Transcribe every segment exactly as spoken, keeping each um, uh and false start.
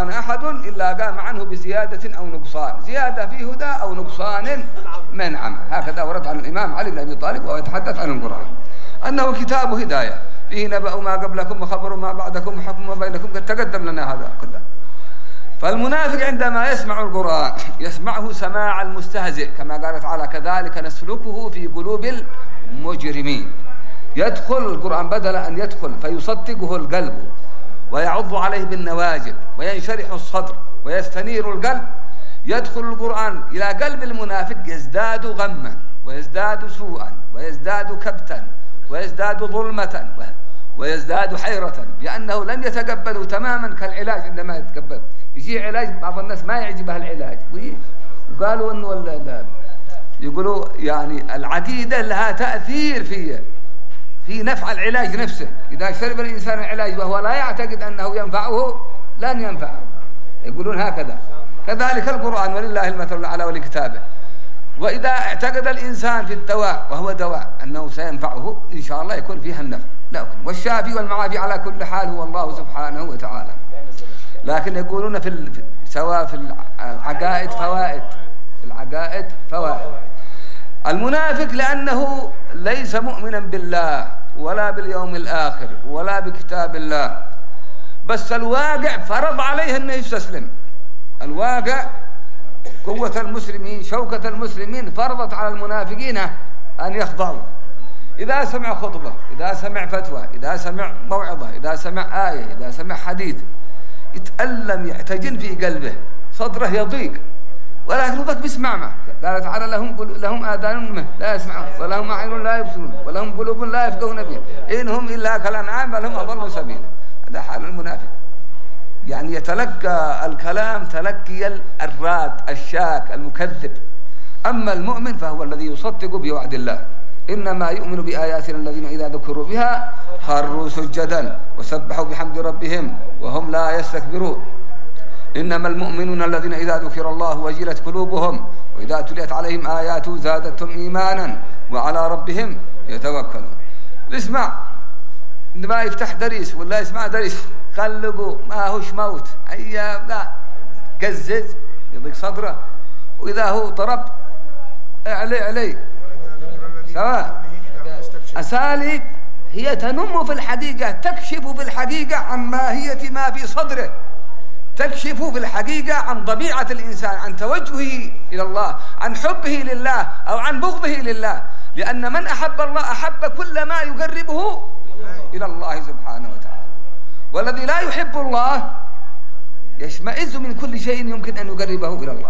القرآن أحد إلا قام عنه بزيادة أو نقصان، زيادة في هدى أو نقصان من عمى. هكذا ورد عن الإمام علي بن أبي طالب وهو يتحدث عن القرآن أنه كتاب هداية فيه نبأ ما قبلكم وخبر ما بعدكم وحكم ما بينكم، قد تقدم لنا هذا كله. فالمنافق عندما يسمع القرآن يسمعه سماع المستهزئ، كما قال تعالى كذلك نسلكه في قلوب المجرمين. يدخل القرآن بدل أن يدخل فيصدقه القلب ويعض عليه بالنواجذ وينشرح الصدر ويستنير القلب، يدخل القرآن إلى قلب المنافق يزداد غما ويزداد سوءا ويزداد كبتا ويزداد ظلمة ويزداد حيرة، لأنه لن يتقبله تماما كالعلاج. عندما يتقبل يجي علاج بعض الناس ما يعجبها العلاج، وقالوا أنه يقولوا يعني العقيدة لها تأثير في في نفع العلاج نفسه. إذا شرب الإنسان العلاج وهو لا يعتقد أنه ينفعه لن ينفعه، يقولون هكذا. كذلك القرآن ولله المثل الأعلى ولكتابه. وإذا اعتقد الإنسان في الدواء وهو دواء أنه سينفعه إن شاء الله يكون فيها النفع، لا. والشافي والمعافي على كل حال هو الله سبحانه وتعالى. لكن يقولون في سواء في العقائد فوائد، في العقائد فوائد. المنافق لأنه ليس مؤمنا بالله ولا باليوم الآخر ولا بكتاب الله، بس الواقع فرض عليه أنه يستسلم. الواقع قوة المسلمين شوكة المسلمين فرضت على المنافقين أن يخضعوا. إذا سمع خطبة، إذا سمع فتوى، إذا سمع موعظة، إذا سمع آية، إذا سمع حديث يتألم يحتجن في قلبه، صدره يضيق، ولكن ذاك بيسمع معه. قال تعالى لهم لهم آذان لا يسمعون ولهم أعين لا يبصرون ولهم قلوب لا يفقهون بها إن هم إلا كالأنعام بل هم أضل سبيلا. هذا حال المنافق، يعني يتلقى الكلام تلقي الراد الشاك المكذب. أما المؤمن فهو الذي يصدق بوعد الله، إنما يؤمن بآياتنا الذين إذا ذكروا بها خروا سجدا وسبحوا بحمد ربهم وهم لا يستكبرون. إنما المؤمنون الذين إذا ذكر الله وجلت قلوبهم وإذا تليت عليهم آياته زادتهم إيمانا وعلى ربهم يتوكلون. اسمع عندما يفتح دريس ولا يسمع دريس خلقوا ما هوش موت، أيام لا قزز يضيق صدره، وإذا هو ضرب علي علي سواء. أساليب هي تنم في الحقيقة، تكشف في الحقيقة عن ماهية ما في صدره، تكشف في الحقيقة عن طبيعة الإنسان، عن توجهه إلى الله، عن حبه لله أو عن بغضه لله. لأن من أحب الله أحب كل ما يقربه إلى الله سبحانه وتعالى، والذي لا يحب الله يشمئز من كل شيء يمكن أن يقربه إلى الله،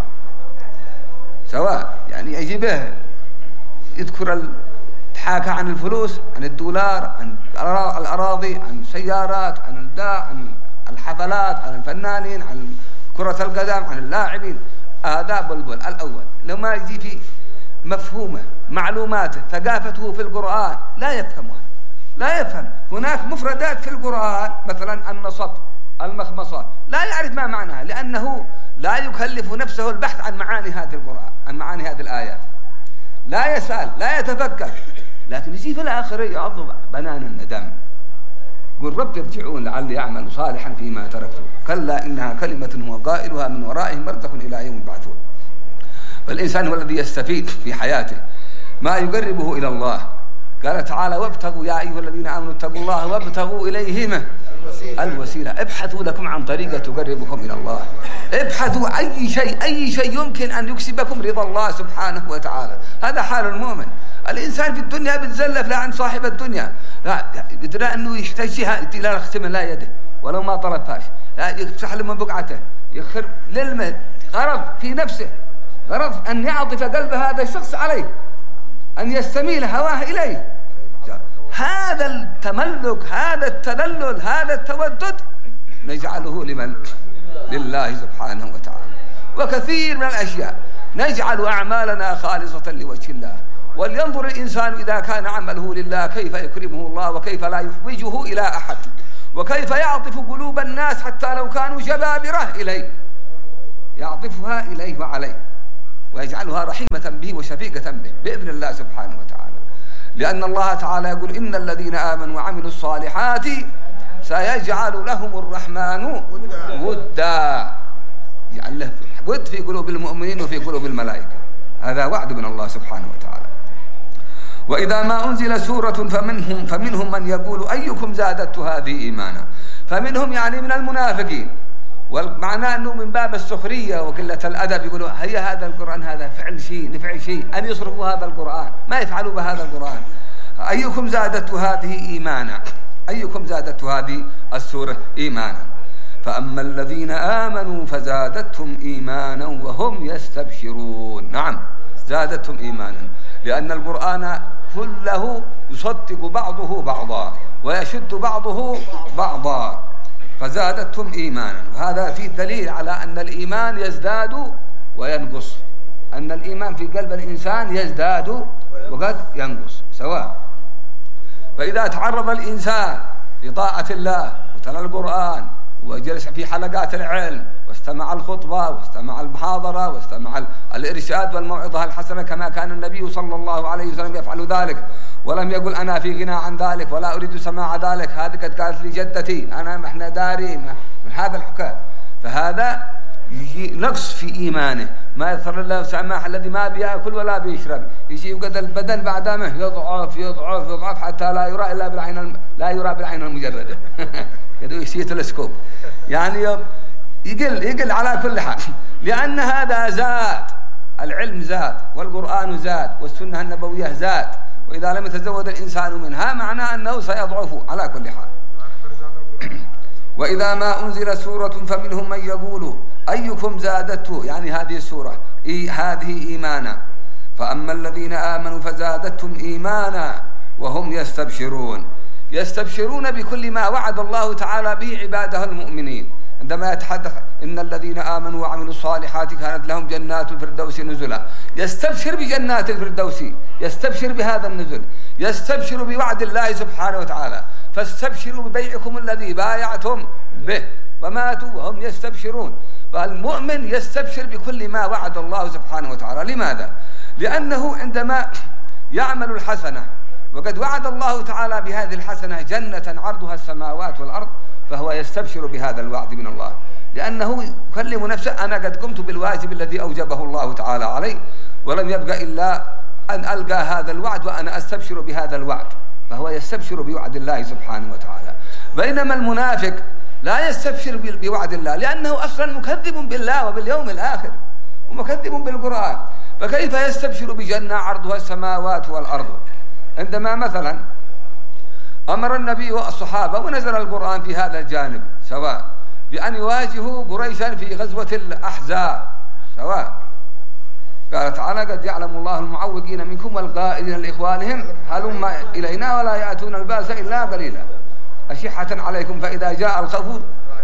سواء يعني يجيبه يذكر التحاكى عن الفلوس، عن الدولار، عن الأراضي، عن السيارات، عن الداء، عن الحفلات، عن الفنانين، عن كرة القدم، عن اللاعبين. هذا بلبل الأول. لما يجي في مفهومه معلوماته ثقافته في القرآن لا يفهمها، لا يفهم. هناك مفردات في القرآن مثلا النصب، المخمصة، لا يعرف ما معناها، لأنه لا يكلف نفسه البحث عن معاني هذه القرآن، عن معاني هذه الآيات، لا يسأل، لا يتفكر. لكن يجي في الآخر يعض بنان الندم، قل رب ارجعون لعلي أعمل صالحا فيما تركته كلا إنها كلمة هو قائلها من ورائهم برزخ إلى يوم يبعثون. فالإنسان هو الذي يستفيد في حياته ما يقربه إلى الله. قال تعالى وابتغوا يا أيها الذين آمنوا اتقوا الله وابتغوا إليه الوسيلة. ابحثوا لكم عن طريقة تقربكم إلى الله، ابحثوا أي شيء أي شيء يمكن أن يكسبكم رضا الله سبحانه وتعالى. هذا حال المؤمن. الإنسان في الدنيا بتزلف لا عن صاحب الدنيا، لا يدرى أنه يحتاجها لا يختم لا يده ولو ما طلبهاش، لا يفتح له من بقعته، يخر للمد غرض في نفسه، غرض أن يعطف قلب هذا الشخص عليه، أن يستميل هواه إليه. هذا التملك، هذا التذلل، هذا التودد نجعله لمن؟ لله سبحانه وتعالى. وكثير من الأشياء نجعل أعمالنا خالصة لوجه الله، ولينظر الإنسان إذا كان عمله لله كيف يكرمه الله وكيف لا يحوجه إلى أحد، وكيف يعطف قلوب الناس حتى لو كانوا جبابرة إليه يعطفها إليه وعليه ويجعلها رحيمة به وشفيقة به بإذن الله سبحانه وتعالى. لأن الله تعالى يقول إن الذين آمنوا وعملوا الصالحات سيجعل لهم الرحمن ودا، يعني له ود في قلوب المؤمنين وفي قلوب الملائكة. هذا وعد من الله سبحانه وتعالى. وإذا ما أنزل سورة فمنهم فمنهم من يقول أيكم زادت هذه إيمانا. فمنهم يعني من المنافقين، والمعنى أنه من باب السخرية وقلة الأدب يقولوا هي هذا القرآن هذا فعل شيء نفعل شيء أن يصرفوا هذا القرآن، ما يفعلوا بهذا القرآن. أيكم زادت هذه إيمانا، أيكم زادت هذه السورة إيمانا. فأما الذين آمنوا فزادتهم إيمانا وهم يستبشرون. نعم زادتهم إيمانا، لأن القرآن كله يصدق بعضه بعضا ويشد بعضه بعضا، فزادتهم إيمانا. وهذا فيه دليل على أن الإيمان يزداد وينقص، أن الإيمان في قلب الإنسان يزداد وقد ينقص سواء. فإذا تعرض الإنسان لطاعة الله وتلا القرآن وجلس في حلقات العلم واستمع الخطبة واستمع المحاضرة واستمع الإرشاد والموعظة الحسنة كما كان النبي صلى الله عليه وسلم يفعل ذلك، ولم يقل أنا في غنى عن ذلك ولا أريد سماع ذلك، هذه قد قالت لي جدتي أنا ما احنا دارين من هذا الحكاية. فهذا يجي نقص في إيمانه، ما يظهر الله سماح الذي ما بيأكل ولا بيشرب، يجي وقد البدن بعد ما يضعف يضعف يضعف حتى لا يرى إلا بالعين الم... لا يرى بالعين المجردة كده يصير تلسكوب، يعني يقل يقل على كل حال، لأن هذا زاد، العلم زاد والقرآن زاد والسنة النبوية زاد، وإذا لم يتزود الإنسان منها معناه أنه سيضعف على كل حال. وإذا ما أنزل سورة فمنهم من يقول أيكم زادته، يعني هذه السورة إيه هذه إيمانا. فأما الذين آمنوا فزادتهم إيمانا وهم يستبشرون، يستبشرون بكل ما وعد الله تعالى به عباده المؤمنين، عندما يتحدث إن الذين آمنوا وعملوا الصالحات كانت لهم جنات الفردوس نزلا، يستبشر بجنات الفردوس، يستبشر بهذا النزل، يستبشر بوعد الله سبحانه وتعالى. فاستبشروا ببيعكم الذي بايعتم به وماتوا وهم يستبشرون. فالمؤمن يستبشر بكل ما وعد الله سبحانه وتعالى. لماذا؟ لأنه عندما يعمل الحسنة وقد وعد الله تعالى بهذه الحسنة جنة عرضها السماوات والأرض، فهو يستبشر بهذا الوعد من الله، لأنه يكلم نفسه أنا قد قمت بالواجب الذي أوجبه الله تعالى علي، ولم يبقى إلا أن ألقى هذا الوعد وأنا أستبشر بهذا الوعد، فهو يستبشر بوعد الله سبحانه وتعالى. بينما المنافق لا يستبشر بوعد الله، لأنه أصلا مكذب بالله وباليوم الآخر ومكذب بالقرآن، فكيف يستبشر بجنة عرضها السماوات والأرض؟ عندما مثلا أمر النبي والصحابة ونزل القرآن في هذا الجانب سواء بأن يواجهوا قريشا في غزوة الأحزاب سواء، قال تعالى قد يعلم الله المعوقين منكم والقائلين لإخوانهم هلم إلينا ولا يأتون الباس إلا قليلا أشحة عليكم فإذا جاء الخوف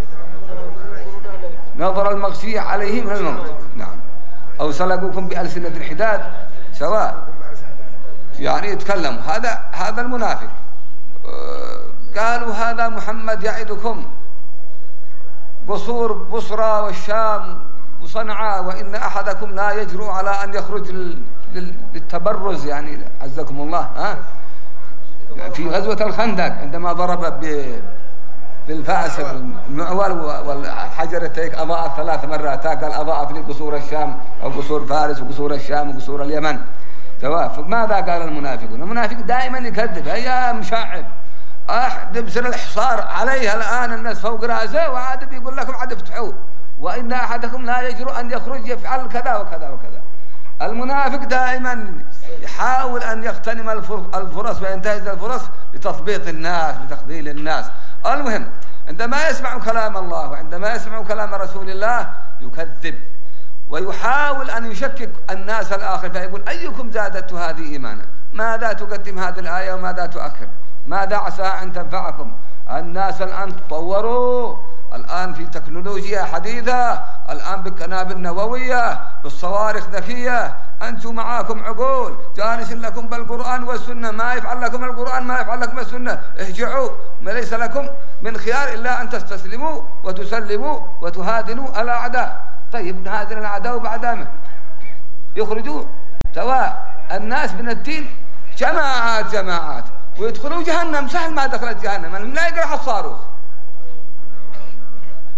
نظر المغشي عليهم من الموت. نعم. أو سلقوكم بألسنة الحداد سواء، يعني يتكلم هذا هذا المنافق. قالوا هذا محمد يعدكم قصور بصرى والشام وصنعاء وإن أحدكم لا يجرؤ على أن يخرج للتبرز، يعني عزكم الله ها في غزوة الخندق عندما ضرب بالفأس المعول والحجر التيك أضاء ثلاث مرات، قال أضاء في قصور الشام أو قصور فارس وقصور الشام وقصور اليمن سواء. فماذا قال المنافقون؟ المنافق دائما يكذب، هيا مشاعب أحد بسر الحصار عليها الآن الناس فوق رأسه وعاد بيقول لكم عاد افتحوه وإن أحدكم لا يجرؤ أن يخرج يفعل كذا وكذا وكذا. المنافق دائما يحاول أن يغتنم الفرص وينتهز الفرص لتثبيط الناس لتخذيل الناس. المهم عندما يسمع كلام الله وعندما يسمع كلام رسول الله يكذب ويحاول أن يشكك الناس الآخر، فيقول أيكم زادت هذه إيمانا، ماذا تقدم هذه الآية وماذا تؤخر، ماذا عسى أن تنفعكم. الناس الآن تطوروا، الآن في تكنولوجيا حديثة، الآن بالقنابل نووية بالصواريخ ذكية، أنتم معاكم عقول جالس لكم بالقرآن والسنة، ما يفعل لكم القرآن ما يفعل لكم السنة، اهجعوا، ما ليس لكم من خيار إلا أن تستسلموا وتسلموا وتهادنوا الأعداء. طيب نهادن الأعداء وبعدامه يخرجوا سواء الناس من الدين جماعات جماعات ويدخلوا جهنم، سهل ما دخلت جهنم لا يقرح الصاروخ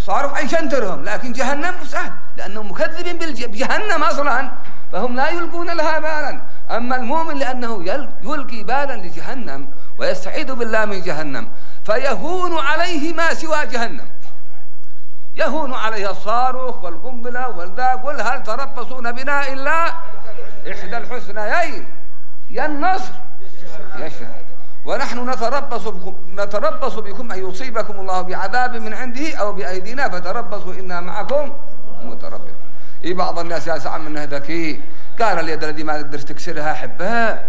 صاروا عيشنترهم، لكن جهنم سهل لأنهم مكذبين بجهنم أصلا، فهم لا يلقون لها بالا. أما المؤمن لأنه يلقي بالا لجهنم ويستعيذ بالله من جهنم، فيهون عليه ما سوى جهنم، يهون عليها الصاروخ والقنبلة والذا. قل هل تربصون بنا إلا إحدى الحسنيين، يا النصر يا الشهادة، ونحن نتربص بكم, نتربص بكم أن يصيبكم الله بعذاب من عنده أو بأيدينا فتربصوا إنا معكم متربصون. إيه بعض الناس يا سعى منه ذكي، قال اليد الذي ما تقدر تكسرها حبها.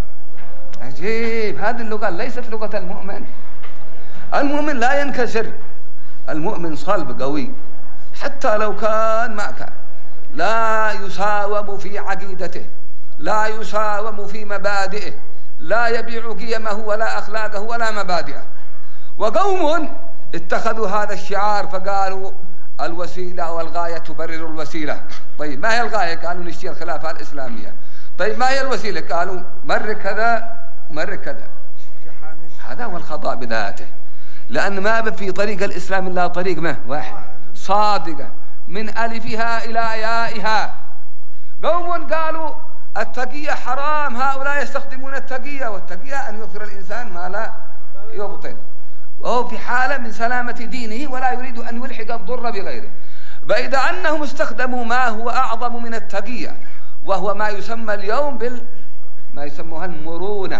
عجيب، هذه اللغة ليست لغة المؤمن. المؤمن لا ينكسر، المؤمن صلب قوي حتى لو كان ما كان، لا يساوم في عقيدته، لا يساوم في مبادئه، لا يبيع قيمه ولا أخلاقه ولا مبادئه. وقوم اتخذوا هذا الشعار فقالوا الوسيلة والغاية تبرر الوسيلة. طيب ما هي الغاية؟ قالوا نشتري الخلافة الإسلامية. طيب ما هي الوسيلة؟ قالوا مر كذا مر كذا. هذا هو الخطأ بذاته، لأن ما في طريق الإسلام إلا طريق ما واحد صادقة من ألفها إلى يائها. قوم قالوا التقية حرام، هؤلاء يستخدمون التقية، والتقية أن يظهر الإنسان ما لا يبطن، وهو في حالة من سلامة دينه ولا يريد أن يلحق الضر بغيره. فإذا أنهم استخدموا ما هو أعظم من التقية، وهو ما يسمى اليوم بال ما يسموها المرونة،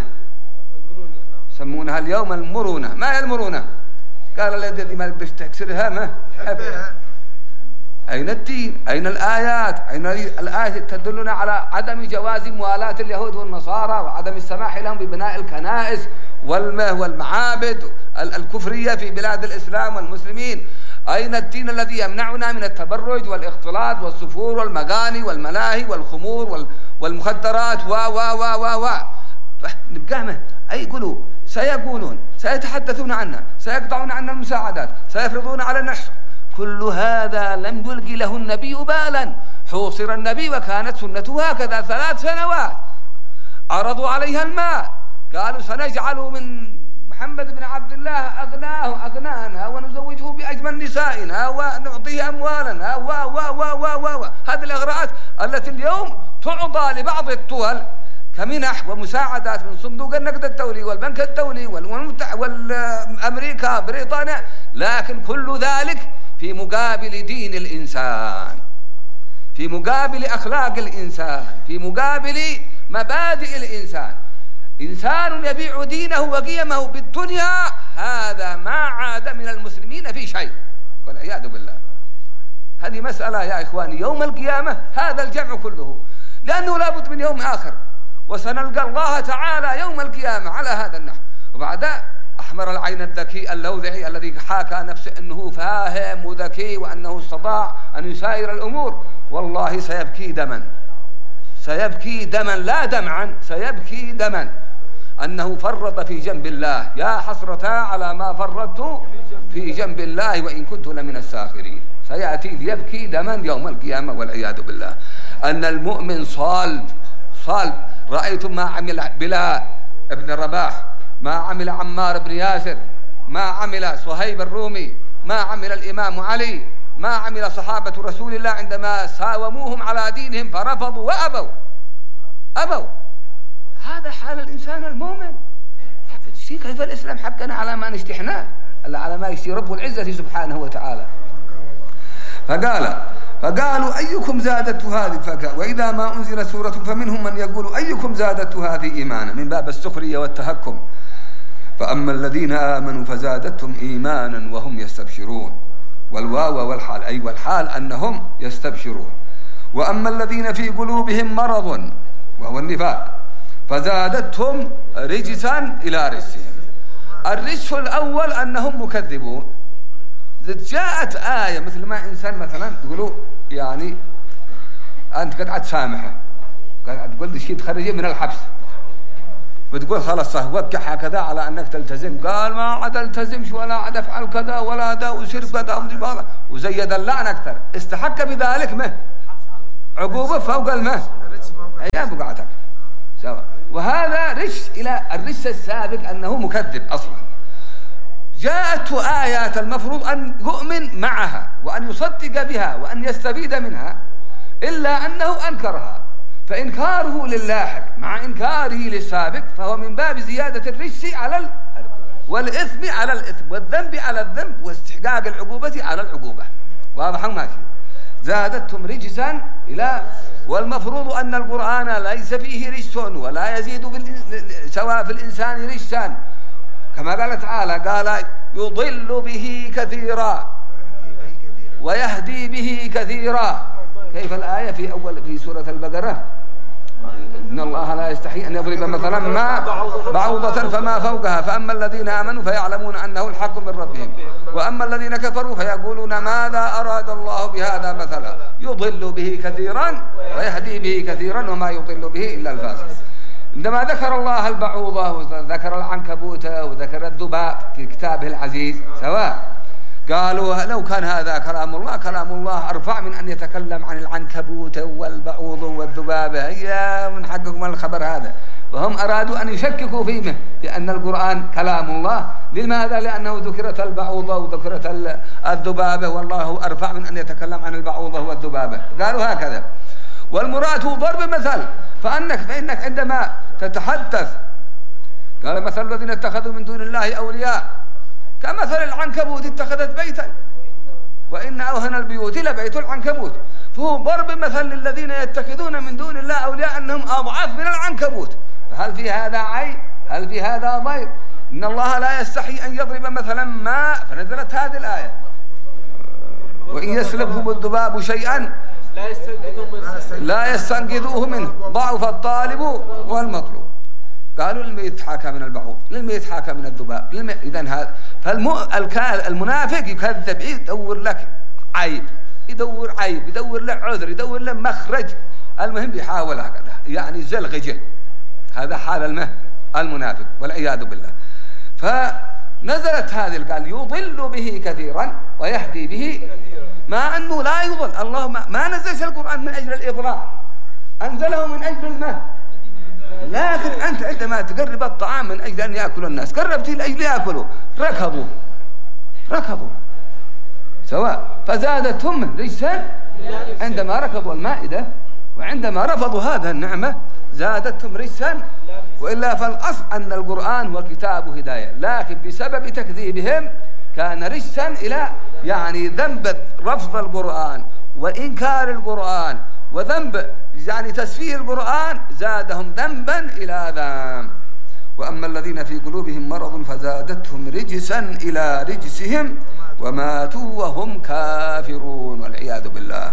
يسمونها اليوم المرونة. ما هي المرونة؟ قال الذي ما تقدر تكسرها ما حبها. أين الدين؟ أين الآيات؟ أين الآيات تدلنا على عدم جواز موالاة اليهود والنصارى وعدم السماح لهم ببناء الكنائس والمعابد الكفرية في بلاد الإسلام والمسلمين؟ أين الدين الذي يمنعنا من التبرج والاختلاط والسفور والمغاني والملاهي والخمور والمخدرات و و و و و نبقى أي يقولوا سيقولون سيتحدثون عنا، سيقطعون عنا المساعدات، سيفرضون على النحر. كل هذا لم يلقي له النبي بالا. حوصر النبي وكانت سنته هكذا ثلاث سنوات. عرضوا عليها المال، قالوا سنجعل من محمد بن عبد الله أغناه أغنانا ونزوجه بأجمل نسائنا ونعطيه أموالنا و و و و و هذه الإغراءات التي اليوم تعطى لبعض الدول كمنح ومساعدات من صندوق النقد الدولي والبنك الدولي والأمريكا بريطانيا، لكن كل ذلك في مقابل دين الإنسان، في مقابل أخلاق الإنسان، في مقابل مبادئ الإنسان. إنسان يبيع دينه وقيمه بالدنيا، هذا ما عاد من المسلمين في شيء والعياذ بالله. هذه مسألة يا إخواني يوم القيامة هذا الجمع كله، لأنه لابد من يوم آخر، وسنلقى الله تعالى يوم القيامة على هذا النحو. وبعد أحمر العين الذكي اللوذعي الذي حاكى نفسه أنه فاهم وذكي وأنه استطاع أن يساير الأمور، والله سيبكي دما، سيبكي دما لا دمعا، سيبكي دما أنه فرط في جنب الله. يا حسرة على ما فرطت في جنب الله وإن كنت لمن الساخرين. سيأتي ليبكي دما يوم القيامة والعياذ بالله. أن المؤمن صلب صلب. رأيتم ما عمل بلال ابن رباح، ما عمل عمار بن ياسر، ما عمل صهيب الرومي، ما عمل الإمام علي، ما عمل صحابة رسول الله عندما ساوموهم على دينهم فرفضوا وأبوا أبوا. هذا حال الإنسان المؤمن. كيف الإسلام حقنا على ما نشتحناه إلا على ما يشتي رب العزة سبحانه وتعالى. فقال فقالوا أيكم زادت هذه فقال وإذا ما أنزل سورة فمنهم من يقول أيكم زادت هذه إيمانا من باب السخرية والتهكم. فأما الذين آمنوا فزادتهم إيمانا وهم يستبشرون. والواو والحال أي والحال أنهم يستبشرون. وأما الذين في قلوبهم مرض وهو النفاق فزادتهم رجسا إلى رجسهم. الرجس الأول أنهم مكذبون. جاءت آية مثل ما إنسان مثلا تقولوا يعني أنت قد تسامحه، قد تقول لي شيء تخرجيه من الحبس، بتقول خلاص وقع هكذا على أنك تلتزم، قال ما عاد التزمش ولا عاد أفعل كذا ولا دا وسير كذا وزيد اللعن أكثر، استحق بذلك ما عقوبة فوق الماء يا بقعتك سوا. وهذا رش إلى الرش السابق أنه مكذب أصلا. جاءته آيات المفروض أن يؤمن معها وأن يصدق بها وأن يستفيد منها، إلا أنه أنكرها، فإنكاره للاحق مع إنكاره للسابق فهو من باب زيادة الرجس على ال... والإثم على الإثم والذنب على الذنب واستحقاق العقوبة على العقوبة. واضح ماشي؟ زادتهم رجسا إلى، والمفروض أن القرآن ليس فيه رجس ولا يزيد سواء في الإنسان رجسا، كما قال تعالى قال يضل به كثيرا ويهدي به كثيرا. كيف الآية في أول في سورة البقرة؟ إن الله لا يستحي أن يضرب مثلا ما بعوضة فما فوقها فأما الذين آمنوا فيعلمون أنه الحق من ربهم وأما الذين كفروا فيقولون ماذا أراد الله بهذا مثلا يضل به كثيرا ويهدي به كثيرا وما يضل به إلا الفاسق. عندما ذكر الله البعوضة وذكر العنكبوت وذكر الذباب في كتابه العزيز سواء، قالوا لو كان هذا كلام الله كلام الله أرفع من أن يتكلم عن العنكبوت والبعوض والذبابة، هي من حقكم الخبر هذا. وهم أرادوا أن يشككوا فيه لأن القرآن كلام الله. لماذا؟ لأنه ذكرت البعوضة وذكرت الذبابة والله أرفع من أن يتكلم عن البعوضة والذبابة، قالوا هكذا. والمراد هو ضرب مثل، فأنك فإنك عندما تتحدث قال مثل الذين اتخذوا من دون الله أولياء كمثل العنكبوت اتخذت بيتا وإن أوهن البيوت لبيت العنكبوت، فهو ضرب مثل للذين يتخذون من دون الله أولياء أنهم أضعاف من العنكبوت. فهل في هذا عيب؟ هل في هذا ضير؟ إن الله لا يستحي أن يضرب مثلا ما، فنزلت هذه الآية وإن يسلبهم الذباب شيئا لا يستنقذوه منه ضعف الطالب والمطلوب. قالوا لما يتحاكى من البعوض لما يتحاكى من الذباب لما إذن هذا. فالمنافق يكذب يدور لك عيب يدور عيب يدور له عذر يدور له مخرج، المهم بيحاول هكذا يعني زلغجه. هذا حال المه المنافق والعياذ بالله. فنزلت هذه قال يضل به كثيرا ويهدي به، ما أنه لا يضل. الله ما, ما نزلش القرآن من أجل الإضلال، أنزله من أجل المه. لكن أنت عندما تقرب الطعام من أجل أن يأكل الناس قربت لأجل يأكلوا ركضوا ركضوا سواء، فزادتهم رجسا عندما ركضوا المائدة وعندما رفضوا هذا النعمة زادتهم رجسا. وإلا فالأصل أن القرآن هو كتاب هداية، لكن بسبب تكذيبهم كان رجسا إلى يعني ذنب رفض القرآن وإنكار القرآن وذنب يعني تسفيه القرآن زادهم ذنبا إلى ذنب. وأما الذين في قلوبهم مرض فزادتهم رجسا إلى رجسهم وماتوا وهم كافرون والعياذ بالله.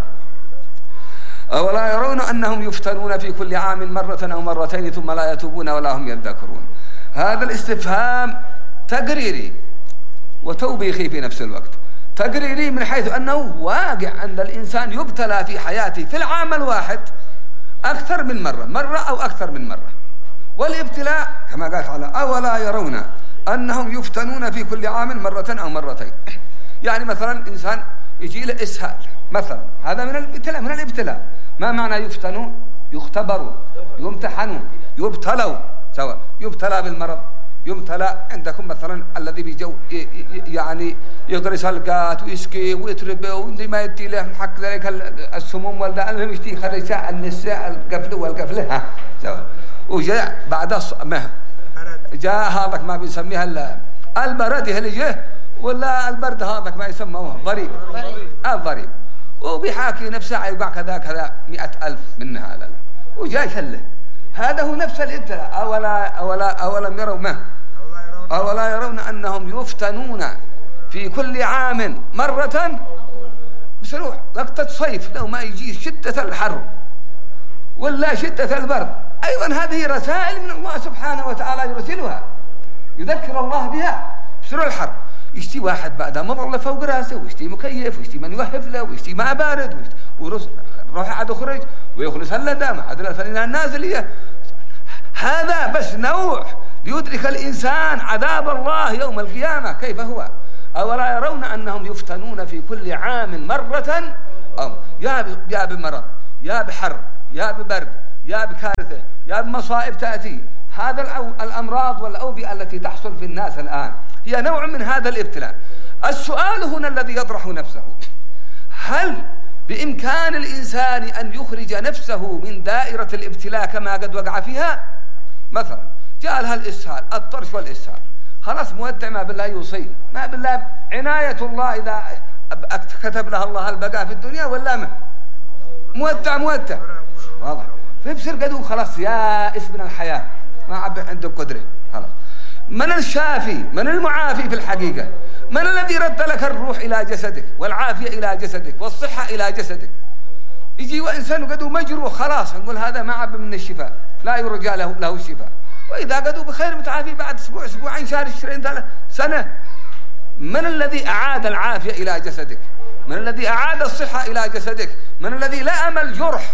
أولا يرون أنهم يفتنون في كل عام مرة أو مرتين ثم لا يتوبون ولا هم يذكرون. هذا الاستفهام تقريري وتوبيخي في نفس الوقت. تقريري من حيث أنه واقع أن الإنسان يبتلى في حياته في العام الواحد أكثر من مرة مرة أو أكثر من مرة. والابتلاء كما قال تعالى أولا يرون أنهم يفتنون في كل عام مرة أو مرتين. يعني مثلا إنسان يجي له إسهال مثلا، هذا من الابتلاء من الابتلاء. ما معنى يفتنوا؟ يختبروا يمتحنوا يبتلوا سواء، يبتلى بالمرض يبتلى. عندكم مثلا الذي بيجو يعني يغرس القات ويسقي ويتربى وندي ما يدي له حق ذلك السموم والداء، المهم يشتي خرجة النساء القفل والقفل ها سواء. وجاء بعد ما جاء هذاك ما بنسميها البرد اللي جه ولا البرد هذاك ما يسموه ضريب الضريب، وبيحاكي نفسه يقع كذا كذا مئة ألف منها هذا وجاء كله. هذا هو نفس الابتلاء. أولا أولا أولم يروا ما أولا يرون أنهم يفتنون في كل عام مرة. بسروح وقت الصيف لو ما يجي شدة الحر ولا شدة البرد أيضا هذه رسائل من الله سبحانه وتعالى يرسلها يذكر الله بها. بسروح الحر يشتي واحد بعد مظلة فوق راسه ويشتي مكيف ويشتي من يوهف له ويشتي ماء بارد ورسل روح عاد يخرج ويخلص اللدامة عدل الفنانة النازلية. هذا بس نوع ليدرك الإنسان عذاب الله يوم القيامة كيف هو. أولا يرون أنهم يفتنون في كل عام مرة أو يا بمرض يا بحر يا ببرد يا بكارثة يا بمصائب تأتي. هذا الأمراض والأوبئة التي تحصل في الناس الآن هي نوع من هذا الابتلاء. السؤال هنا الذي يطرح نفسه: هل بإمكان الإنسان أن يخرج نفسه من دائرة الابتلاء كما قد وقع فيها؟ مثلا جاء لها الإسهال، الطرش والإسهال، خلاص مودع، ما بالله يوصي، ما بالله عناية الله إذا كتب لها الله البقاء في الدنيا ولا ما مودع مودع واضح. فيبصر قدو خلاص يائس من الحياة، ما عب عنده قدرة خلاص. من الشافي، من المعافي في الحقيقة؟ من الذي رد لك الروح إلى جسدك والعافية إلى جسدك والصحة إلى جسدك؟ يجي وإنسان قدو مجروح خلاص نقول هذا ما عب من الشفاء، لا يرجى له, له الشفاء. وإذا قدو بخير متعافي بعد أسبوع أسبوعين شهر عشرين ثلاث سنة. من الذي أعاد العافية إلى جسدك؟ من الذي أعاد الصحة إلى جسدك؟ من الذي لأم الجرح؟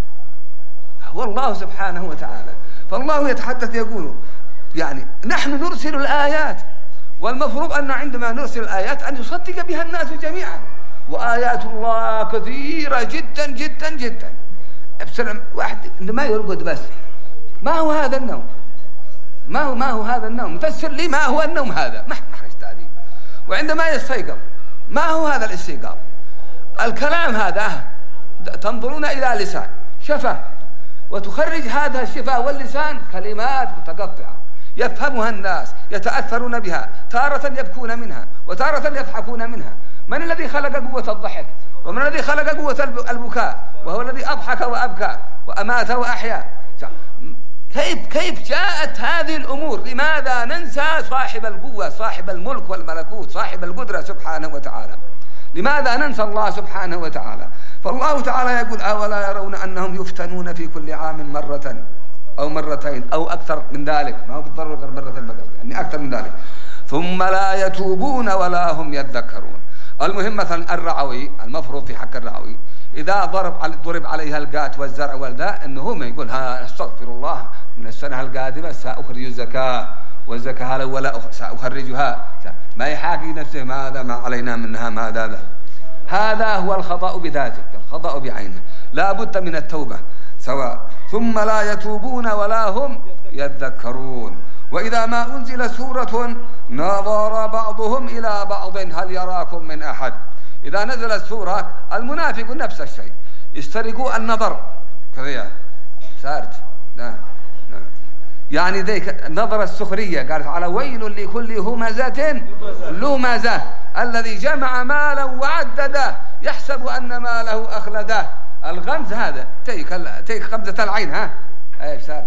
هو الله سبحانه وتعالى. فالله يتحدث يقول يعني نحن نرسل الآيات، والمفروض أن عندما نرسل الآيات أن يصدق بها الناس جميعا، وآيات الله كثيرة جدا جدا جدا. ابسلم واحد ما يرقد بس، ما هو هذا النوم؟ ما هو ما هو هذا النوم؟ فسر لي ما هو النوم هذا؟ ما محرج تعريف. وعندما يستيقظ ما هو هذا الاستيقاظ؟ الكلام هذا تنظرون إلى لسان شفاه، وتخرج هذا الشفاه واللسان كلمات متقطعة يفهمها الناس، يتأثرون بها، تارة يبكون منها وتارة يضحكون منها. من الذي خلق قوة الضحك؟ ومن الذي خلق قوة البكاء؟ وهو الذي أضحك وأبكى وأمات وأحيا. كيف كيف جاءت هذه الأمور؟ لماذا ننسى صاحب القوة، صاحب الملك والملكوت، صاحب القدرة سبحانه وتعالى؟ لماذا ننسى الله سبحانه وتعالى؟ فالله تعالى يقول: أولا يرون أنهم يفتنون في كل عام مرة أو مرتين أو أكثر من ذلك، ما هو بالضرورة غير مرتين بقى، يعني أكثر من ذلك، ثم لا يتوبون ولا هم يذكرون. المهم مثلا الرعوي، المفروض في حق الرعوي إذا ضرب ضرب عليها القات والزرع والداء أنه هو ما يقول: ها استغفر الله من السنة القادمة سأخرج الزكاة، والزكاة الأولى سأخرجها، ما يحاكي نفسه ماذا ما علينا منها ماذا ذا. هذا هو الخطأ بذاته، الخطأ بعينه، لا بد من التوبة سواء. ثم لا يتوبون ولا هم يذكرون. وإذا ما أنزل سورة نظر بعضهم إلى بعض هل يراكم من أحد. إذا نزلت سورة المنافق نفس الشيء، يسترقوا النظر كذا سارت لا لا. يعني ذيك النظر السخرية، قالت على ويل لكل همزة لمزة الذي جمع مالا وعدده يحسب أن ماله أخلده. الغمز هذا تيك تيك خمزة العين، ها اي سارت.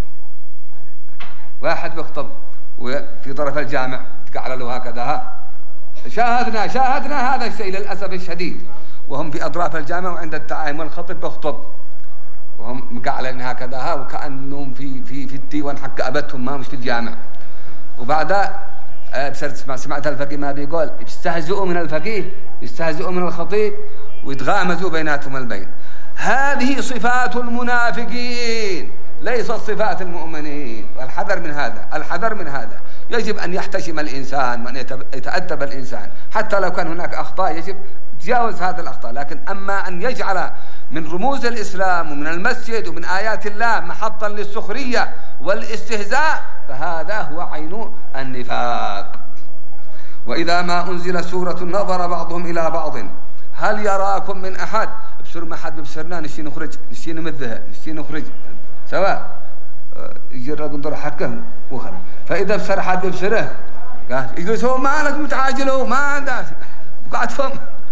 واحد بيخطب وفي طرف الجامع تقعل له هكذا، ها شاهدنا شاهدنا هذا الشيء للأسف الشديد، وهم في أطراف الجامع وعند التعايم والخطب بيخطب وهم مقعلين هكذا، ها وكأنهم في في في الديوان حق أبتهم ما مش في الجامع. وبعدها بصرت سمعت الفقيه ما بيقول يستهزئوا من الفقيه، يستهزئوا من الخطيب، ويتغامزوا بيناتهم البين. هذه صفات المنافقين ليست صفات المؤمنين، والحذر من هذا، الحذر من هذا. يجب أن يحتشم الإنسان وأن يتأدب الإنسان، حتى لو كان هناك أخطاء يجب تجاوز هذه الأخطاء. لكن أما أن يجعل من رموز الإسلام ومن المسجد ومن آيات الله محطا للسخرية والاستهزاء فهذا هو عين النفاق. وإذا ما أنزل سورة نظر بعضهم إلى بعض هل يراكم من أحد. بسر ما حد ببصرنا نشي نخرج، نشي نمذها، نشي نخرج سواء يجي الرجل ضر حقه وخرج. فإذا بصر حد ببصره قال يجلسوا مالك متعاجلوا ما عنده بقعدهم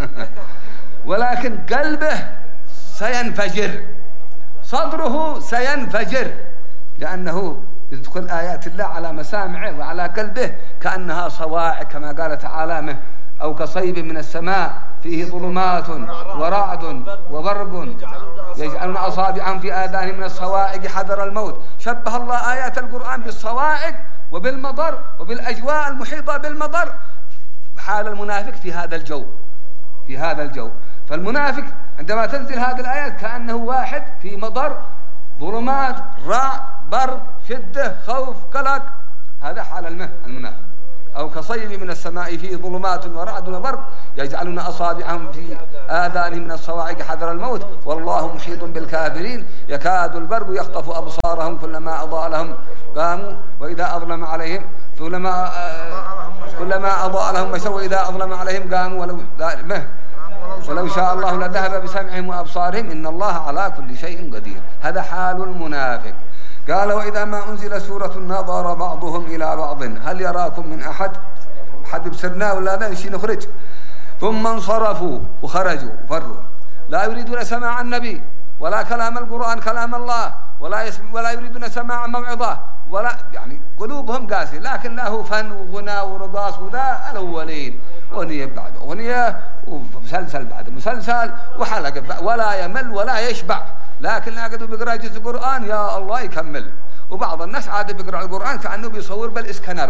ولكن قلبه سينفجر، صدره سينفجر، لأنه يدخل آيات الله على مسامعه وعلى قلبه كأنها صواعق كما قال تعالى: أو كصيب من السماء فيه ظلمات ورعد وبرق يجعلون أصابعهم في آذانهم من الصواعق حذر الموت. شبه الله آيات القرآن بالصواعق وبالمطر وبالأجواء المحيطة بالمطر. حال المنافق في هذا الجو، في هذا الجو. فالمنافق عندما تنزل هذه الآيات كأنه واحد في مطر، ظلمات، رعد، برق، شدة، خوف، قلق. هذا حال المنافق. أو كصيب من السماء فيه ظلمات ورعد وبرق يجعلون أصابعهم في آذانهم من الصواعق حذر الموت والله محيط بالكافرين يكاد البرق يخطف أبصارهم كلما أضاء لهم قاموا وإذا أظلم عليهم كلما كلما أضاء لهم مشوا وإذا أظلم عليهم قاموا ولو ولو شاء الله لذهب بسمعهم وأبصارهم إن الله على كل شيء قدير. هذا حال المنافق. قال وإذا ما أنزل سورة نظر بعضهم إلى بعض هل يراكم من أحد حد بسرنا ولا لا شيء نخرج ثم انصرفوا وخرجوا وفروا لا يريدون سماع النبي ولا كلام القرآن كلام الله ولا يسمع ولا يريدون سماع موعظة ولا يعني قلوبهم قاسية لكن له فن وغنى ورقاص وذا الأولين أغنية بعد أغنية ومسلسل بعد مسلسل وحلقة ولا يمل ولا يشبع لكن لاقدوا بيقرأ جزء القرآن يا الله يكمل. وبعض الناس عاد بيقرأ القرآن كأنه بيصور بالإسكنر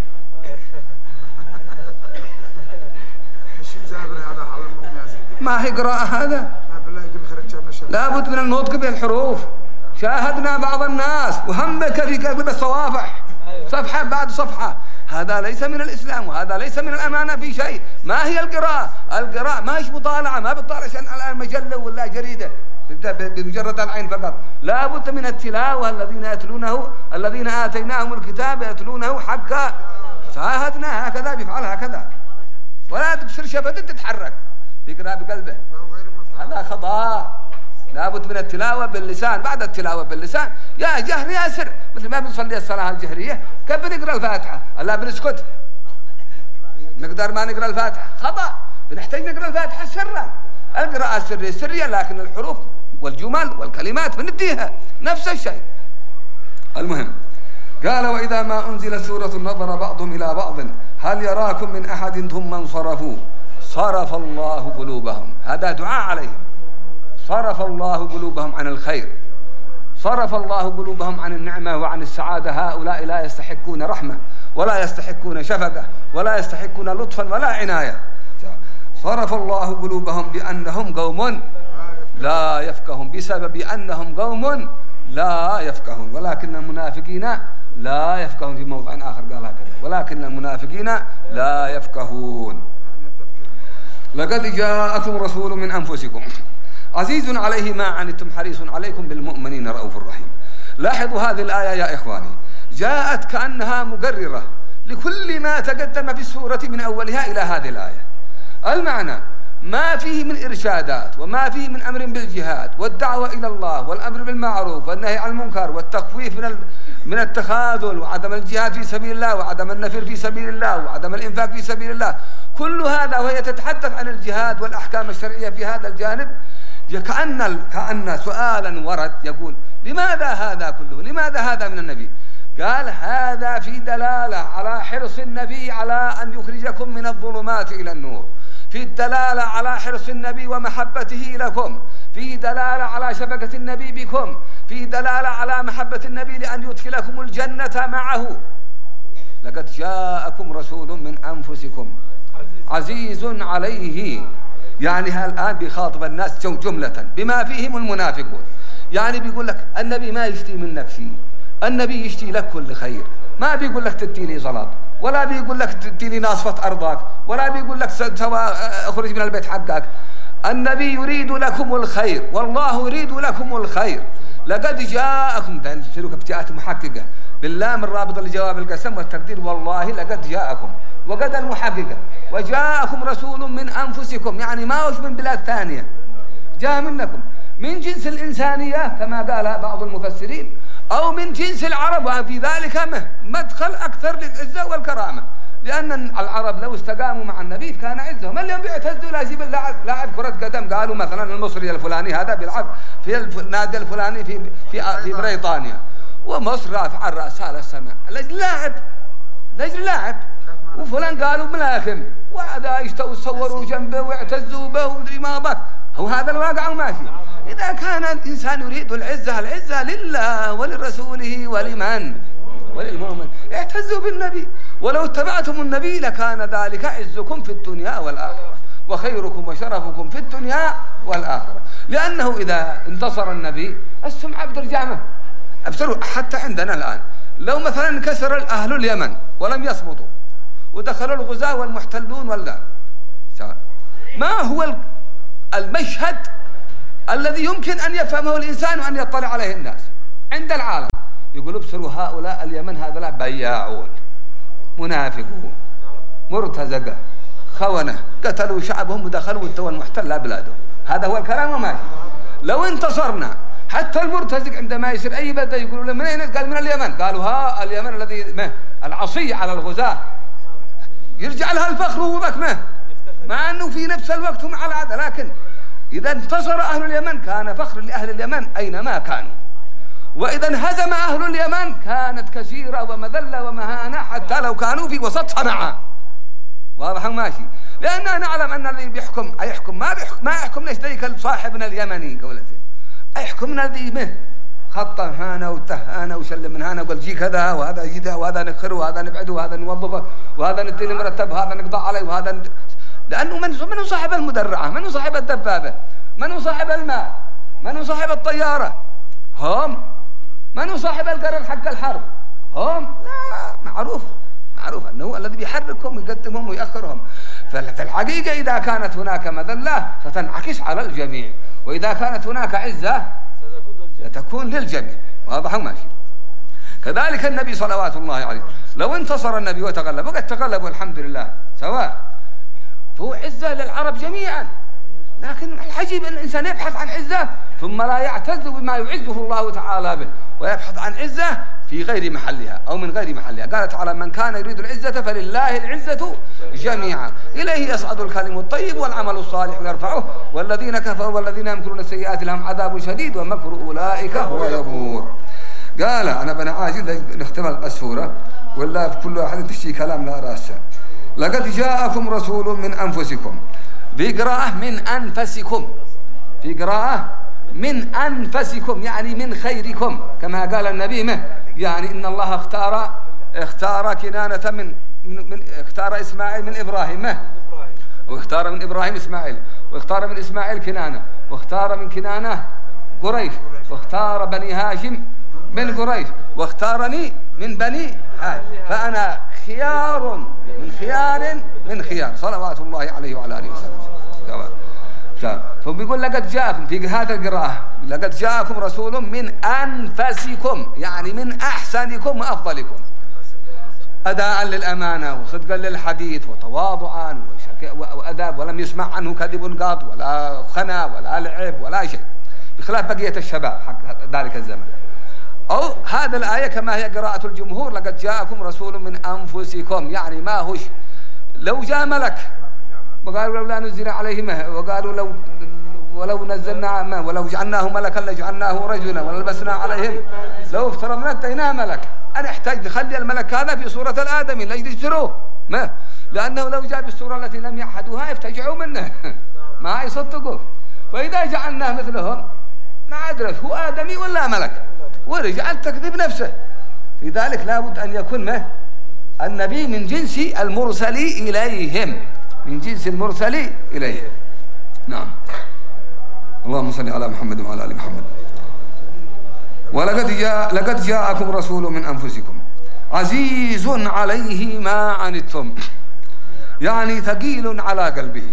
ما هي قراءة هذا لابد من النطق بالحروف. شاهدنا بعض الناس وهمك في قلب الصوافح صفحة بعد صفحة. هذا ليس من الإسلام وهذا ليس من الأمانة في شيء. ما هي القراءة؟ القراءة ما هيش مطالعة ما بتطالع الآن مجلة ولا جريدة بمجرد العين فقط. لا بد من التلاوة الذين يتلونه الذين آتيناهم الكتاب يتلونه حقا. شاهدنا هكذا بيفعل هكذا ولا تبصر شفتك تتحرك يقرأ بقلبه هذا خطأ. لابد من التلاوة باللسان. بعد التلاوة باللسان يا جهر يا سر مثل ما بنصلي الصلاة الجهرية كيف بنقرأ الفاتحة ألا بنسكت نقدر ما نقرأ الفاتحة خطأ. بنحتاج نقرأ الفاتحة سرا. القراءة السرية سرية لكن الحروف والجمل والكلمات بنديها نفس الشيء. المهم قال وإذا ما أنزل سورة نظر بعضهم إلى بعض هل يراكم من أحد ثم انصرفوا صرف الله قلوبهم. هذا دعاء عليهم. صرف الله قلوبهم عن الخير صرف الله قلوبهم عن النعمة وعن السعادة. هؤلاء لا يستحقون رحمة ولا يستحقون شفقة ولا يستحقون لطفا ولا عناية. صرف الله قلوبهم بأنهم قوم لا يفقهون بسبب أنهم قوم لا يفقهون. ولكن المنافقين لا يفقهون. في موضع آخر قال هكذا ولكن المنافقين لا يفقهون. لقد جاءكم رسول من أنفسكم عزيز عليه ما عنتم حريص عليكم بالمؤمنين رؤوف رحيم. لاحظوا هذه الآية يا إخواني جاءت كأنها مقررة لكل ما تقدم في السورة من أولها إلى هذه الآية. المعنى ما فيه من إرشادات وما فيه من أمر بالجهاد والدعوة إلى الله والأمر بالمعروف والنهي عن المنكر والتخفيف من من التخاذل وعدم الجهاد في سبيل الله وعدم النفر في سبيل الله وعدم الإنفاق في سبيل الله. كل هذا وهي تتحدث عن الجهاد والأحكام الشرعية في هذا الجانب كأن كأن سؤالا ورد يقول لماذا هذا كله؟ لماذا هذا من النبي؟ قال هذا في دلالة على حرص النبي على أن يخرجكم من الظلمات إلى النور. في الدلالة على حرص النبي ومحبته لكم. في دلالة على شفقة النبي بكم. في دلالة على محبة النبي لأن يدخلكم الجنة معه. لقد جاءكم رسول من أنفسكم عزيز عليه يعني الآن بيخاطب الناس جملة بما فيهم المنافقون. يعني بيقول لك النبي ما يشتي منك شيء. النبي يشتي لك كل خير. ما بيقول لك تدي لي زلط ولا بيقول لك تدي لي ناصفة أرضك ولا بيقول لك سوا اخرج من البيت حقك. النبي يريد لكم الخير والله يريد لكم الخير. لقد جاءكم سلوك ابتئات محققة باللام الرابط لجواب القسم والتقدير والله لقد جاءكم وقد المحققة وجاءكم رسول من أنفسكم يعني ما هوش من بلاد ثانية جاء منكم من جنس الإنسانية كما قال بعض المفسرين أو من جنس العرب وفي ذلك مدخل أكثر للعزة والكرامة. لأن العرب لو استقاموا مع النبي كان عزهم. اليوم بيعتزوا لا يجيب اللاعب لاعب كرة قدم قالوا مثلا المصري الفلاني هذا بيلعب في النادي الفلاني في في في بريطانيا ومصر رافع الرأس على السماء لأجل لاعب لأجل لاعب وفلان قالوا ملاكم وهذا يصوروا جنبه ويعتزوا به ومدري ما بك. هو هذا الواقع وماشي. إذا كان الإنسان يريد العزة العزة لله ولرسوله ولمن وللمؤمن اعتزوا بالنبي. ولو اتبعتم النبي لكان ذلك عزكم في الدنيا والآخرة وخيركم وشرفكم في الدنيا والآخرة. لأنه إذا انتصر النبي السمعة بترجعه. أبصروا حتى عندنا الآن لو مثلا انكسر أهل اليمن ولم يصمتوا ودخلوا الغزاة والمحتلون ولا ما هو المشهد الذي يمكن أن يفهمه الإنسان وأن يطلع عليه الناس عند العالم؟ يقولوا ابصروا هؤلاء اليمن هذا بياعون منافقون مرتزقة خونة قتلوا شعبهم ودخلوا التوى المحتل بلادهم. هذا هو الكلام وماشي. لو انتصرنا حتى المرتزق عندما يصير أي بلد يقولوا له من أين؟ قال من اليمن. قالوا ها اليمن الذي العصي على الغزاة يرجع لها الفخر وهو بك مع أنه في نفس الوقت هم على عادة. لكن إذا انتصر أهل اليمن كان فخر لأهل اليمن أينما كانوا، وإذا انهزم أهل اليمن كانت كثيرة ومذلة ومهانة حتى لو كانوا في وسط صنعاء. واضح ماشي؟ لأننا نعلم أن الذي بيحكم يحكم ما بيحكم ما يحكم نشتريك صاحبنا اليمني قولته يحكمنا الذي به خطه هانا وتهانا وسلم من هانا وقال جي كذا وهذا يجي وهذا نكره وهذا نبعده وهذا نوظفه وهذا نديله مرتب وهذا نقطع عليه وهذا ند... لأنه من من هو صاحب المدرعة؟ من هو صاحب الدبابة؟ من هو صاحب الماء؟ من هو صاحب الطيارة؟ هم. من هو صاحب القرار حق الحرب؟ هم. لا معروف معروف أنه الذي بيحركهم ويقدمهم ويأخرهم. ففي الحقيقة إذا كانت هناك مذلة ستنعكس على الجميع، وإذا كانت هناك عزة ستكون للجميع. واضح ماشي؟ كذلك النبي صلوات الله عليه لو انتصر النبي وتغلب وقد تغلب والحمد لله سواء، فهو عزة للعرب جميعا. لكن العجيب أن الإنسان يبحث عن عزة ثم لا يعتز بما يعزه الله تعالى به، ويبحث عن عزة في غير محلها أو من غير محلها. قال تعالى من كان يريد العزة فلله العزة جميعا إليه يصعد الكلم الطيب والعمل الصالح يرفعه والذين كفروا والذين يمكرون السيئات لهم عذاب شديد ومكر أولئك هو يبور. قال أنا بنا عاجل نختم السورة ولا في كل واحد تشتي كلام لا راسه. لقد جاءكم رسول من أنفسكم، في قراءة من أنفسكم، في قراءة من أنفسكم يعني من خيركم كما قال النبي مه يعني إن الله اختار اختار كنانة من, من, من اختار إسماعيل من إبراهيم مه واختار من إبراهيم إسماعيل واختار من إسماعيل كنانة واختار من كنانة قريش واختار بني هاشم من قريش واختارني من بني هاشم، فأنا خيار من خيار من خيار صلوات الله عليه وعلى آله وسلم. فبيقول لقد جاءكم في هذا القراءة لقد جاءكم رسول من أنفسكم يعني من أحسنكم وأفضلكم، أداء للأمانة وصدقا للحديث وتواضعا وأداب، ولم يسمع عنه كذب قط ولا خنا ولا لعب ولا شيء، بخلاف بقية الشباب حق ذلك الزمن. أو هذا الآية كما هي قراءة الجمهور لقد جاءكم رسول من أنفسكم يعني ما هوش لو جاء ملك وقالوا لولا نزل عليه مه وقالوا لو ولو نزلنا ما ولو جعلناه ملكا لجعلناه رجلا وللبسنا عليهم لو افترضنا اتيناه ملك. أنا احتاج نخلي الملك هذا في صورة الآدمي لا يشتروه ما لأنه لو جاء بالصورة التي لم يحدوها يفتجعوا منه ما يصدقوا. فإذا جعلناه مثلهم ما أدرك هو آدمي ولا ملك ورجع تكذب نفسه. لذلك لابد أن يكون ما النبي من جنس المرسل إليهم من جنس المرسل إليه. نعم. اللهم صل على محمد وعلى آل محمد. ولقد جاء لقد جاءكم رسول من أنفسكم عزيز عليه ما عنتم يعني ثقيل على قلبه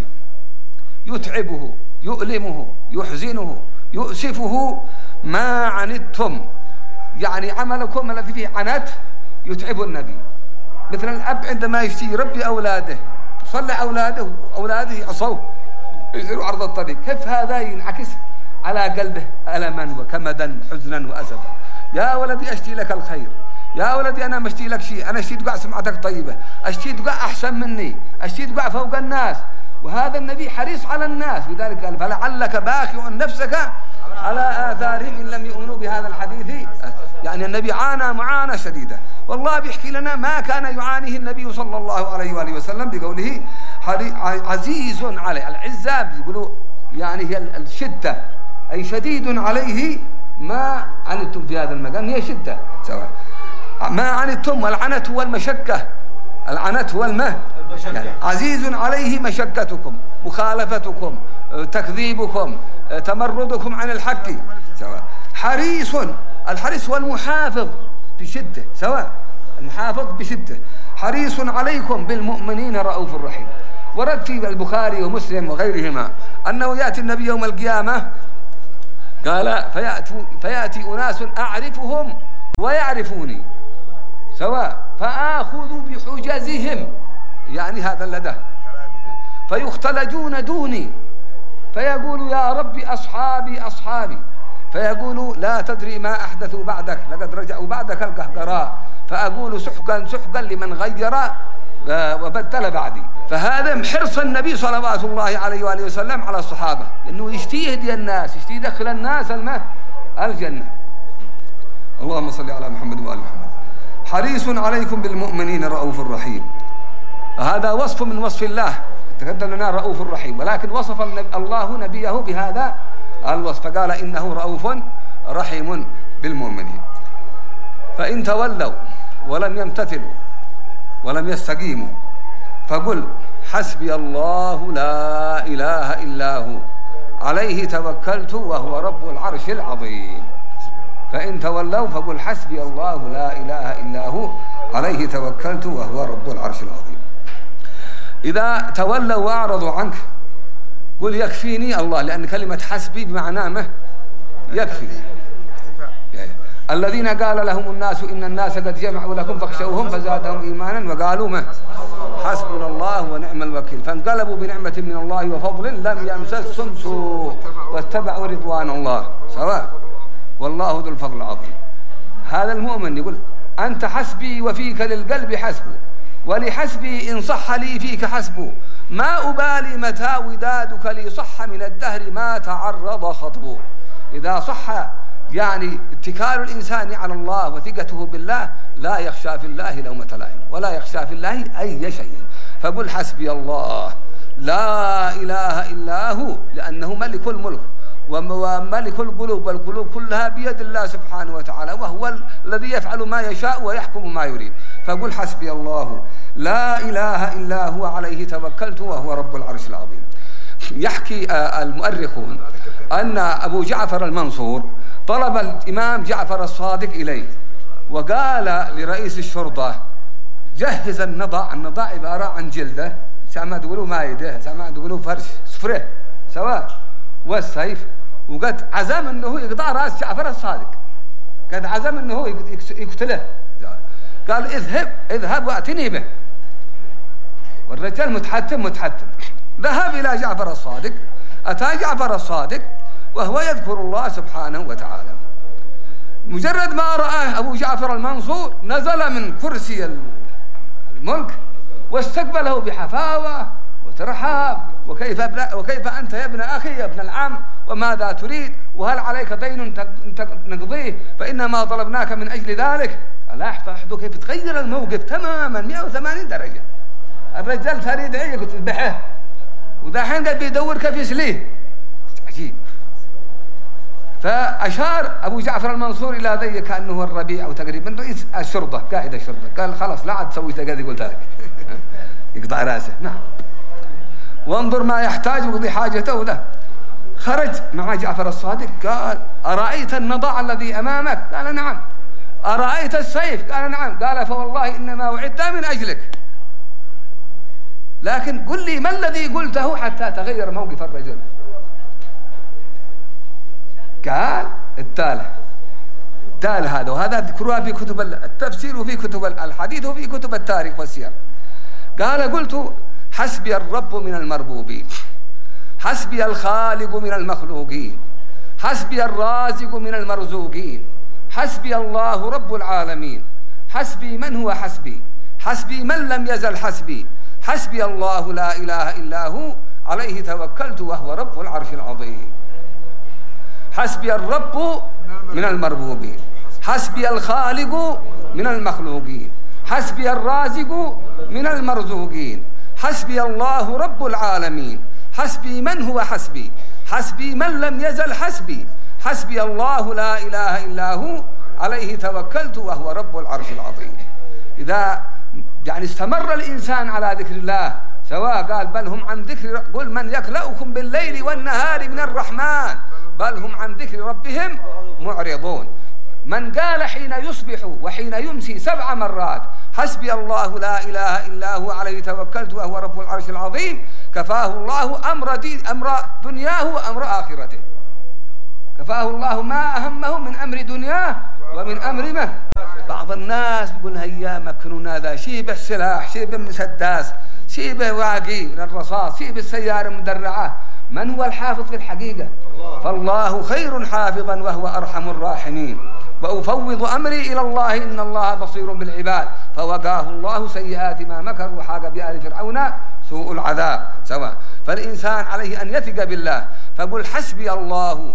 يتعبه يؤلمه يحزنه يؤسفه ما عنتم يعني عملكم الذي فيه عنت يتعب النبي. مثل الأب عندما يشتي يربي أولاده صلى أولاده أولاده يعصوه يصيروا عرض الطريق، كيف هذا ينعكس على قلبه ألما وكمدا حزنا وأسفا. يا ولدي أشتي لك الخير، يا ولدي أنا مشتي لك شيء، أنا أشتي تقع سمعتك طيبة، أشتي تقع أحسن مني، أشتي تقع فوق الناس. وهذا النبي حريص على الناس، لذلك قال فلعلك باخع نفسك على آثارهم إن لم يؤمنوا بهذا الحديث. يعني النبي عانى معاناة شديدة، والله بيحكي لنا ما كان يعانيه النبي صلى الله عليه وآله وسلم بقوله عزيز عليه. العزة بيقولوا يعني هي الشدة أي شديد عليه ما عنتم في هذا المكان، هي شدة سواء ما عنتم. والعنت هو المشقة، العنت هو المه يعني عزيز عليه مشقتكم مخالفتكم تكذيبكم تمردكم عن الحق سواء. حريص، الحريص هو المحافظ بشدة سواء المحافظ بشدة. حريص عليكم بالمؤمنين رؤوف رحيم. ورد في البخاري ومسلم وغيرهما أنه يأتي النبي يوم القيامة قال فيأتي, فيأتي أناس أعرفهم ويعرفوني سواء فآخذ بحجزهم يعني هذا لده، فيختلجون دوني فيقول يا ربي أصحابي أصحابي، فيقول لا تدري ما أحدثوا بعدك لقد رجعوا بعدك القهقراء، فأقول سحقا سحقا لمن غير وبدل بعدي. فهذا حرص النبي صلوات الله عليه وآله وسلم على الصحابة إنه يشتي يهدي الناس، يشتي يدخل الناس الماء الجنة. اللهم صل على محمد وآل محمد. حريص عليكم بالمؤمنين رؤوف رحيم. هذا وصف من وصف الله، تقدم لنا رؤوف رحيم، ولكن وصف الله نبيه بهذا الوصف فقال إنه رؤوف رحيم بالمؤمنين. فإن تولوا ولم يمتثلوا ولم يستقيموا فقل حسبي الله لا إله إلا هو عليه توكلت وهو رب العرش العظيم. فإن تولوا فقل حسبي الله لا إله إلا هو عليه توكلت وهو رب العرش العظيم. إذا تولوا وأعرضوا عنك قل يكفيني الله، لأن كلمة حسبي بمعنى ما يكفي. الذين قال لهم الناس إن الناس قد جمعوا لكم فاخشوهم فزادهم إيمانا وقالوا ما حسبنا الله ونعم الوكيل، فانقلبوا بنعمة من الله وفضل لم يمسسهم سوء واتبعوا رضوان الله سواء والله ذو الفضل العظيم. هذا المؤمن يقول أنت حسبي وفيك للقلب حسبه، ولحسبي إن صح لي فيك حسبه، ما أبالي متى ودادك لي صح من الدهر ما تعرض خطبه. إذا صح يعني اتكال الإنسان على الله وثقته بالله لا يخشى في الله لومة لائم ولا يخشى في الله أي شيء. فقل حسبي الله لا إله إلا هو، لأنه ملك الملك وملك القلوب، والقلوب كلها بيد الله سبحانه وتعالى، وهو الذي يفعل ما يشاء ويحكم ما يريد. فقل حسبي الله لا إله إلا هو عليه توكلت وهو رب العرش العظيم. يحكي المؤرخون أن أبو جعفر المنصور طلب الإمام جعفر الصادق إليه وقال لرئيس الشرطة جهز النضع. النضع عبارة عن جلدة، سامع تقولوا مايدة، سامع تقولوا فرش سفره سواء، والسيف، وقد عزم أنه يقطع رأس جعفر الصادق، قد عزم أنه يقتله. قال اذهب اذهب وأتني به. والرجال متحتم متحتم ذهب إلى جعفر الصادق، أتى جعفر الصادق وهو يذكر الله سبحانه وتعالى. مجرد ما رآه أبو جعفر المنصور نزل من كرسي الملك واستقبله بحفاوة وترحاب، وكيف وكيف أنت يا ابن أخي يا ابن العم، وماذا تريد، وهل عليك دين نقضيه، فإنما طلبناك من أجل ذلك. لاحظوا كيف تغير الموقف تماما مئة وثمانين درجة. الرجال تريد عيق وتذبحه، ودحين قد بيدور كيف يسليه، عجيب. فأشار أبو جعفر المنصور إلى ذي كأنه الربيع أو تقريبا رئيس الشرطة قائد الشرطة، قال خلاص لا عاد تسوي تقدي قلت لك يقطع راسه. نعم، وانظر ما يحتاج وقضي حاجته له. خرج مع جعفر الصادق قال أرأيت النضع الذي أمامك؟ قال نعم. أرأيت السيف؟ قال نعم. قال فوالله إنما وعدت من أجلك، لكن قل لي ما الذي قلته حتى تغير موقف الرجل. قال التالة التالة هذا، وهذا ذكرها في كتب التفسير وفي كتب الحديث وفي كتب التاريخ والسير. قال قلت حسبي الرب من المربوبين، حسبي الخالق من المخلوقين، حسبي الرازق من المرزوقين، حسبي الله رب العالمين، حسبي من هو حسبي، حسبي من لم يزل حسبي، حسبي الله لا إله إلا هو عليه توكلت وهو رب العرش العظيم. حسبي الرب من المربوبين، حسبي الخالق من المخلوقين، حسبي الرازق من المرزوقين، حسبي الله رب العالمين، حسبي من هو حسبي، حسبي من لم يزل حسبي، حسبي الله لا إله إلا هو عليه توكلت وهو رب العرش العظيم. إذا يعني استمر الإنسان على ذكر الله سواء قال بل هم عن ذكر، قل من يكلأكم بالليل والنهار من الرحمن بل هم عن ذكر ربهم معرضون. من قال حين يصبح وحين يمسي سبع مرات حسبي الله لا إله إلا هو عليه توكلت وهو رب العرش العظيم كفاه الله أمر, دين أمر دنياه وأمر آخرته. كفاه الله ما أهمه من أمر دنياه ومن أمر ما. بعض الناس يقول هيا مكنونا ذا شيء بالسلاح شيء بالمسدس سيبه واقي من الرصاص، سيب السيارة مدرعة. من هو الحافظ في الحقيقة؟ فالله خير حافظا وهو أرحم الراحمين. وأفوض أمري إلى الله إن الله بصير بالعباد. فوقاه الله سيئات ما مكر وحاق بآل فرعون سوء العذاب سواء. فالإنسان عليه أن يثق بالله، فقل حسبي الله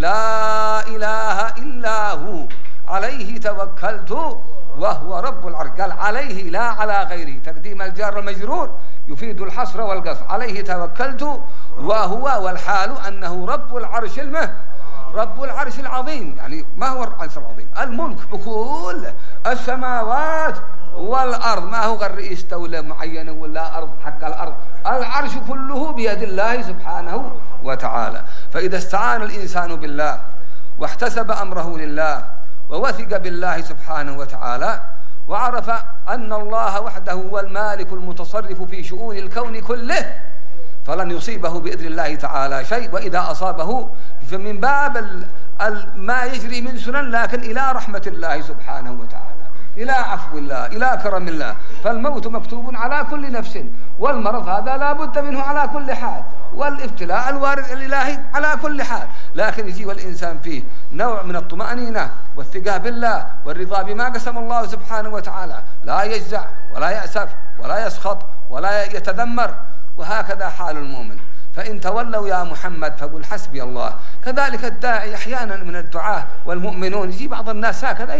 لا إله إلا هو عليه توكلت وهو رب العرش. قال عليه لا على غيره، تقديم الجار المجرور يفيد الحصر والقصر. عليه توكلت وهو، والحال أنه رب العرش المه رب العرش العظيم. يعني ما هو العرش العظيم؟ الملك بكل السماوات والأرض، ما هو غير رئيس دولة معينة ولا أرض حق الأرض. العرش كله بيد الله سبحانه وتعالى. فإذا استعان الإنسان بالله واحتسب أمره لله ووثق بالله سبحانه وتعالى وعرف أن الله وحده هو المالك المتصرف في شؤون الكون كله، فلن يصيبه بإذن الله تعالى شيء. وإذا أصابه فمن باب ما يجري من سنن، لكن إلى رحمة الله سبحانه وتعالى، إلى عفو الله، إلى كرم الله. فالموت مكتوب على كل نفس، والمرض هذا لا بد منه على كل حال، والابتلاء الوارد الإلهي على كل حال. لكن يجي والإنسان فيه نوع من الطمأنينة والثقة بالله والرضا بما قسم الله سبحانه وتعالى، لا يجزع ولا يأسف ولا يسخط ولا يتذمر. وهكذا حال المؤمن. فإن تولوا يا محمد فقل حسبي الله. كذلك الداعي أحيانا من الدعاة والمؤمنون يجي بعض الناس هكذا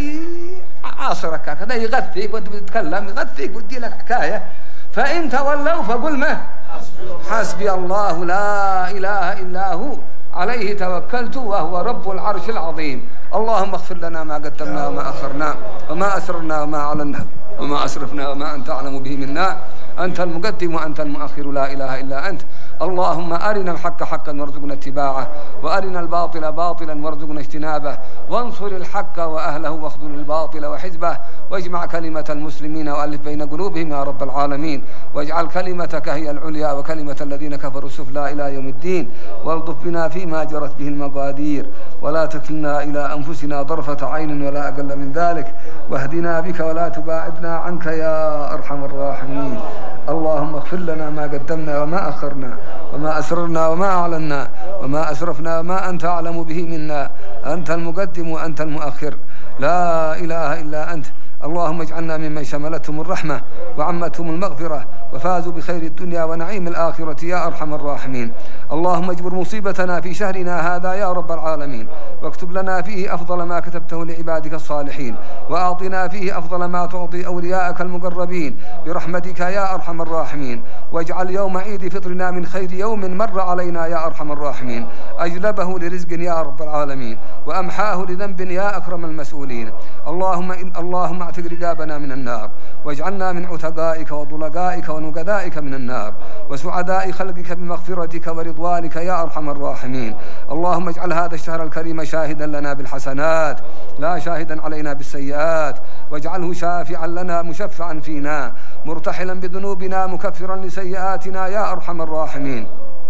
عاصرك هكذا يغثيك وانت بتتكلم، يغثيك ويدي لك حكاية. فإن تولوا فقل ما حسبي الله لا إله إلا هو عليه توكلت وهو رب العرش العظيم. اللهم اغفر لنا ما قدمنا وما أخرنا وما أسررنا وما أعلنا وما أسرفنا وما أنت أعلم به منا. أنت المقدم وأنت المؤخر، لا إله إلا أنت. اللهم أرنا الحق حقا وارزقنا اتباعه، وأرنا الباطل باطلا وارزقنا اجتنابه، وانصر الحق وأهله واخذل الباطل وحزبه، واجمع كلمة المسلمين وألف بين قلوبهم يا رب العالمين، واجعل كلمتك هي العليا وكلمة الذين كفروا السفلى إلى يوم الدين. والطف بنا فيما جرت به المقادير، ولا تكلنا إلى أنفسنا طرفة عين ولا أقل من ذلك، واهدنا بك ولا تباعدنا عنك يا أرحم الراحمين. اللهم اغفر لنا ما قدمنا وما أخرنا وما أسررنا وما أعلنا وما أسرفنا وما أنت أعلم به منا. أنت المقدم وأنت المؤخر، لا إله إلا أنت. اللهم اجعلنا ممن شملتهم الرحمة وعمتهم المغفرة وفازوا بخير الدنيا ونعيم الآخرة يا أرحم الراحمين. اللهم اجبر مصيبتنا في شهرنا هذا يا رب العالمين، واكتب لنا فيه أفضل ما كتبته لعبادك الصالحين، وأعطنا فيه أفضل ما تعطي أولياءك المقربين برحمتك يا أرحم الراحمين. واجعل يوم عيد فطرنا من خير يوم مر علينا يا أرحم الراحمين، أجلبه لرزق يا رب العالمين، وأمحاه لذنب يا أكرم المسؤولين. اللهم إن اللهم اعتق رقابنا من النار، واجعلنا من عتقائك وطلقائك ونقذائك من النار، وسعداء خلقك بمغفرتك ورضوانك يا أرحم الراحمين. اللهم اجعل هذا الشهر الكريم شاهدا لنا بالحسنات لا شاهدا علينا بالسيئات، واجعله شافعا لنا مشفعا فينا، مرتحلا بذنوبنا مكفرا لسيئاتنا يا أرحم الراحمين.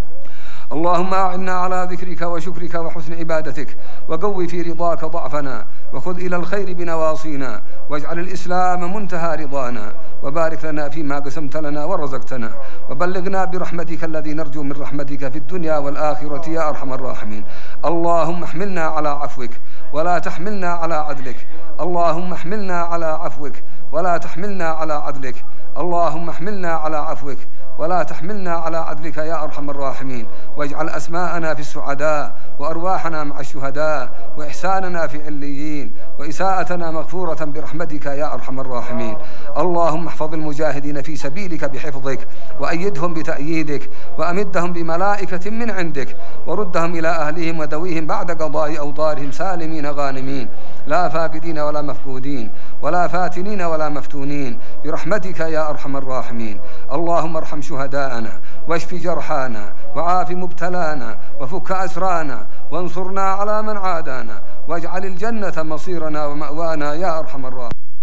اللهم أعنا على ذكرك وشكرك وحسن عبادتك، وقوي في رضاك ضعفنا، وخذ إلى الخير بنواصينا، واجعل الإسلام منتهى رضانا، وبارك لنا فيما قسمت لنا ورزقتنا، وبلغنا برحمتك الذي نرجو من رحمتك في الدنيا والآخرة يا أرحم الراحمين. اللهم احملنا على عفوك ولا تحملنا على عدلك. اللهم احملنا على عفوك ولا تحملنا على عدلك. اللهم احملنا على عفوك ولا تحملنا على عدلك يا أرحم الراحمين. واجعل أسماءنا في السعداء، وأرواحنا مع الشهداء، وإحساننا في عليين، وإساءتنا مغفورة برحمتك يا أرحم الراحمين. اللهم احفظ المجاهدين في سبيلك بحفظك، وأيدهم بتأييدك، وأمدهم بملائكة من عندك، وردهم إلى أهلهم وذويهم بعد قضاء أوطارهم سالمين غانمين، لا فاقدين ولا مفقودين، ولا فاتنين ولا مفتونين، برحمتك يا أرحم الراحمين. اللهم ارحم شهداءنا، واشف جرحانا، وعاف مبتلانا، وفك أسرانا، وانصرنا على من عادانا، واجعل الجنة مصيرنا ومأوانا يا أرحم الراحمين.